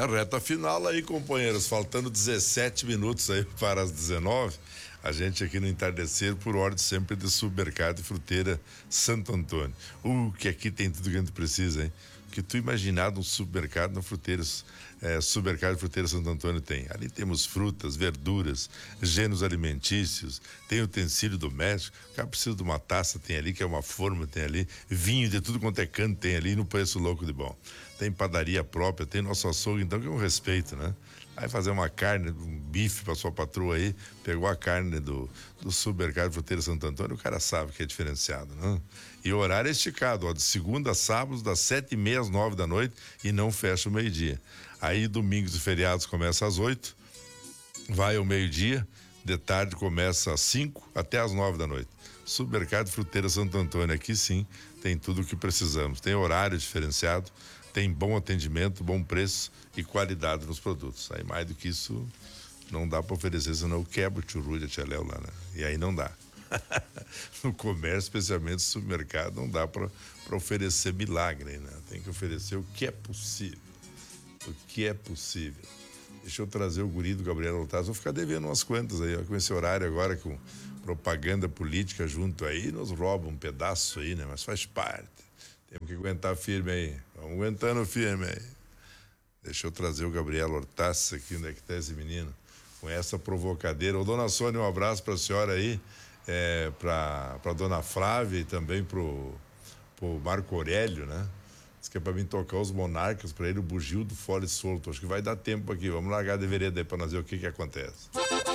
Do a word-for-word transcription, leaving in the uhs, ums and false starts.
reta final aí, companheiros, faltando dezessete minutos aí para as dezenove, a gente aqui no Entardecer, por ordem sempre do Supermercado e Fruteira Santo Antônio. Uh, que aqui tem tudo que a gente precisa, hein? Que tu imaginar um supermercado na Fruteiras, é, Supermercado e Fruteira Santo Antônio tem. Ali temos frutas, verduras, gêneros alimentícios, tem utensílio doméstico, o cara precisa de uma taça, tem ali, que é uma forma, tem ali, vinho de tudo quanto é canto, tem ali, no preço louco de bom. Tem padaria própria, tem nosso açougue, então que é um respeito, né? Aí fazer uma carne, um bife pra sua patroa aí, pegou a carne do, do Supermercado Fruteira Santo Antônio, o cara sabe que é diferenciado, né? E o horário é esticado, ó, de segunda a sábado, das sete e meia às nove da noite e não fecha o meio-dia. Aí domingos e feriados começa às oito, vai ao meio-dia, de tarde começa às cinco até às nove da noite. Supermercado Fruteira Santo Antônio, aqui sim, tem tudo o que precisamos. Tem horário diferenciado, tem bom atendimento, bom preço e qualidade nos produtos. Aí mais do que isso não dá para oferecer, senão eu quebro o tchuru de tcheléu lá, né? E aí não dá. No comércio, especialmente no supermercado, não dá para oferecer milagre, né? Tem que oferecer o que é possível. O que é possível. Deixa eu trazer o guri do Gabriel Altaz. Vou ficar devendo umas quantas aí, ó, com esse horário agora, com propaganda política junto aí, nos rouba um pedaço aí, né? Mas faz parte. Temos que aguentar firme aí. Vamos aguentando firme aí. Deixa eu trazer o Gabriel Hortaz aqui, onde é que tá esse menino? Com essa provocadeira. Ô, dona Sônia, um abraço pra senhora aí, é, pra, pra dona Flávia e também pro, pro Marco Aurélio, né? Diz que é pra mim tocar os Monarcas, pra ele o bugio do fole solto. Acho que vai dar tempo aqui. Vamos largar de vereda aí pra nós ver o que que acontece.